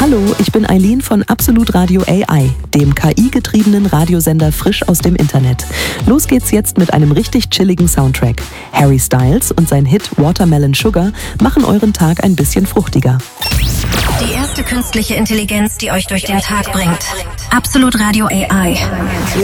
Hallo, ich bin Eileen von Absolut Radio AI, dem KI-getriebenen Radiosender frisch aus dem Internet. Los geht's jetzt mit einem richtig chilligen Soundtrack. Harry Styles und sein Hit Watermelon Sugar machen euren Tag ein bisschen fruchtiger. Die erste künstliche Intelligenz, die euch durch den Tag bringt. Absolut Radio AI.